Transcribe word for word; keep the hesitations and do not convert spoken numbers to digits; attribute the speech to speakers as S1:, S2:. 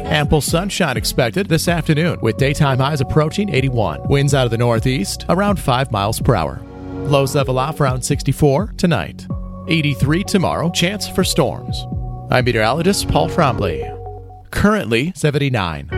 S1: Ample sunshine expected this afternoon with daytime highs approaching eighty-one. Winds out of the northeast around five miles per hour. Lows level off around sixty-four tonight. eighty-three tomorrow, chance for storms. I'm meteorologist Paul Trombley. Currently seventy-nine.